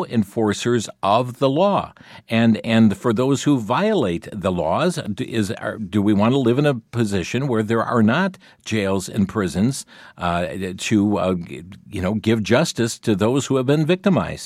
enforcers of the law, and for those who violate the laws, do we want to live in a position where there are not jails and prisons to give justice to those who have been victimized?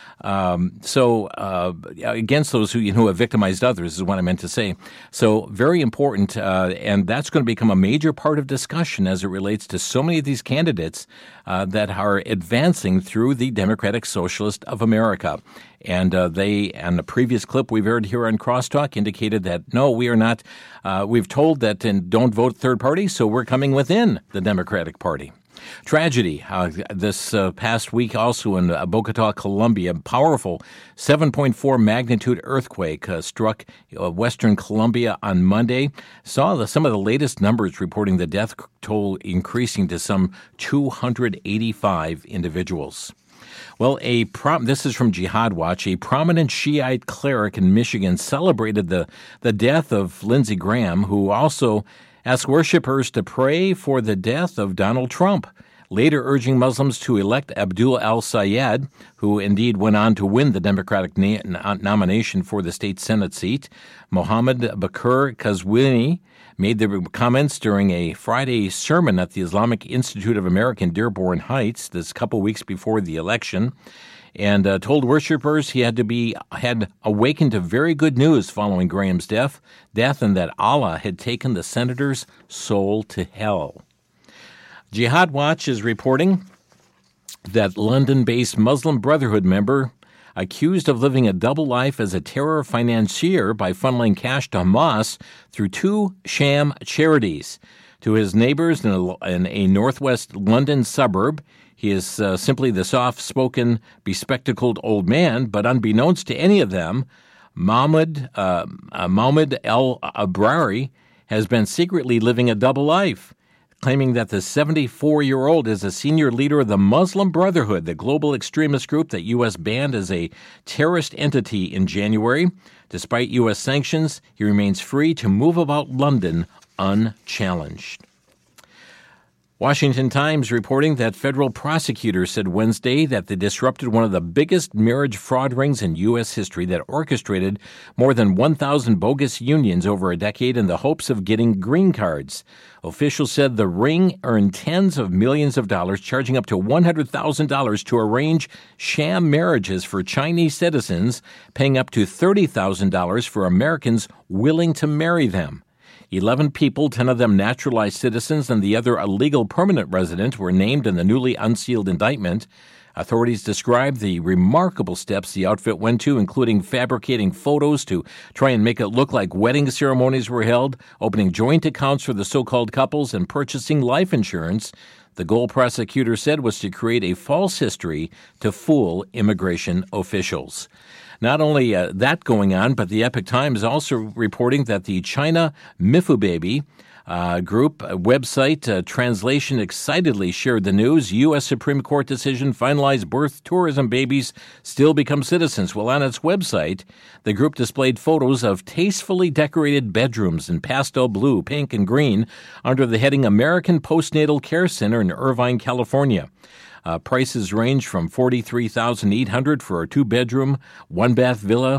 Against those who have victimized others is what I meant to say. So very important, and that's going to become a major part of discussion as it relates to so many of these candidates that are advancing through the Democratic Socialist of America. And they, on the previous clip we've heard here on Crosstalk, indicated that, no, we are not, we've told that and don't vote third party, so we're coming within the Democratic Party. Tragedy this past week also in Bogota, Colombia. Powerful 7.4 magnitude earthquake struck western Colombia on Monday. Saw some of the latest numbers reporting the death toll increasing to some 285 individuals. Well, this is from Jihad Watch. A prominent Shiite cleric in Michigan celebrated the death of Lindsey Graham, who also asked worshipers to pray for the death of Donald Trump, later urging Muslims to elect Abdul al-Sayed, who indeed went on to win the Democratic nomination for the state Senate seat. Mohammed Bakr Kazwini made the comments during a Friday sermon at the Islamic Institute of America in Dearborn Heights, this couple weeks before the election, and told worshipers he had awakened to very good news following Graham's death, and that Allah had taken the senator's soul to hell. Jihad Watch is reporting that London-based Muslim Brotherhood member accused of living a double life as a terror financier by funneling cash to Hamas through two sham charities. To his neighbors in a northwest London suburb, he is simply the soft-spoken, bespectacled old man, but unbeknownst to any of them, Mahmoud El-Abrari has been secretly living a double life, claiming that the 74-year-old is a senior leader of the Muslim Brotherhood, the global extremist group that U.S. banned as a terrorist entity in January. Despite U.S. sanctions, he remains free to move about London unchallenged. Washington Times reporting that federal prosecutors said Wednesday that they disrupted one of the biggest marriage fraud rings in U.S. history that orchestrated more than 1,000 bogus unions over a decade in the hopes of getting green cards. Officials said the ring earned tens of millions of dollars, charging up to $100,000 to arrange sham marriages for Chinese citizens, paying up to $30,000 for Americans willing to marry them. 11 people, 10 of them naturalized citizens, and the other a legal permanent resident, were named in the newly unsealed indictment. Authorities described the remarkable steps the outfit went to, including fabricating photos to try and make it look like wedding ceremonies were held, opening joint accounts for the so-called couples, and purchasing life insurance. The goal, prosecutors said, was to create a false history to fool immigration officials. Not only that going on, but the Epoch Times also reporting that the China Mifu Baby group website Translation excitedly shared the news. U.S. Supreme Court decision finalized birth tourism babies still become citizens. Well, on its website, the group displayed photos of tastefully decorated bedrooms in pastel blue, pink, and green under the heading American Postnatal Care Center in Irvine, California. Prices range from $43,800 for a two-bedroom, one-bath villa,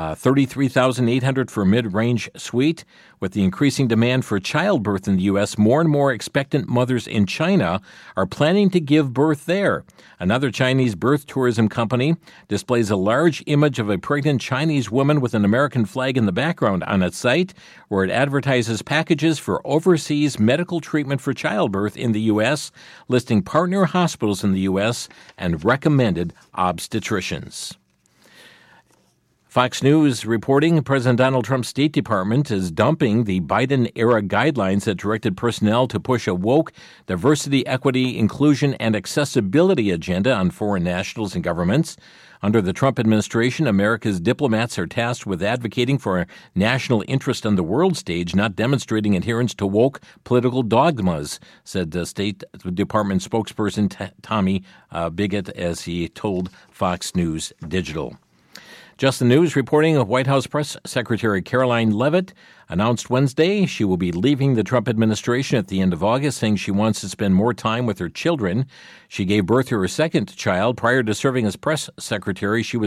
$33,800 for a mid-range suite. With the increasing demand for childbirth in the U.S., more and more expectant mothers in China are planning to give birth there. Another Chinese birth tourism company displays a large image of a pregnant Chinese woman with an American flag in the background on its site, where it advertises packages for overseas medical treatment for childbirth in the U.S., listing partner hospitals in the U.S. and recommended obstetricians. Fox News reporting President Donald Trump's State Department is dumping the Biden-era guidelines that directed personnel to push a woke, diversity, equity, inclusion, and accessibility agenda on foreign nationals and governments. Under the Trump administration, America's diplomats are tasked with advocating for national interest on the world stage, not demonstrating adherence to woke political dogmas, said the State Department spokesperson Tommy Bigot as he told Fox News Digital. Just the News reporting of White House Press Secretary Caroline Leavitt announced Wednesday she will be leaving the Trump administration at the end of August, saying she wants to spend more time with her children. She gave birth to her second child. Prior to serving as press secretary, she was